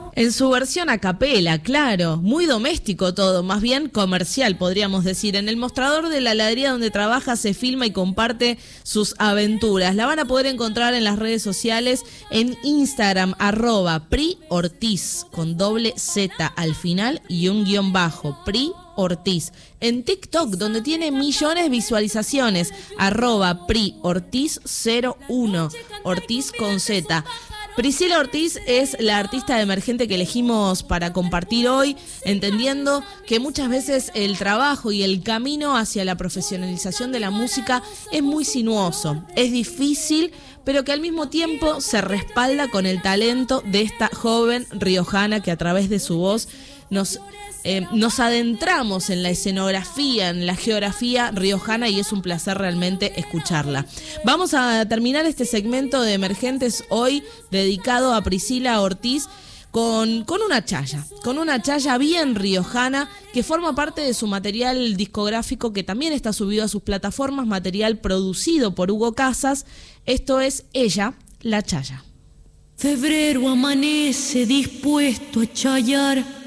En su versión a capela, claro, muy doméstico todo, más bien comercial podríamos decir. En el mostrador de la heladería donde trabaja se filma y comparte sus aventuras. La van a poder encontrar en las redes sociales, en Instagram, @PriOrtiz, con doble Z al final y un _ Pri Ortiz. En TikTok, donde tiene millones de visualizaciones, @PriOrtiz01, Ortiz con Z. Priscila Ortiz es la artista emergente que elegimos para compartir hoy, entendiendo que muchas veces el trabajo y el camino hacia la profesionalización de la música es muy sinuoso, es difícil, pero que al mismo tiempo se respalda con el talento de esta joven riojana que a través de su voz nos adentramos en la escenografía, en la geografía riojana, y es un placer realmente escucharla. Vamos a terminar este segmento de Emergentes hoy dedicado a Priscila Ortiz con una chaya bien riojana que forma parte de su material discográfico, que también está subido a sus plataformas, material producido por Hugo Casas. Esto es Ella, la Chaya. Febrero amanece dispuesto a chayar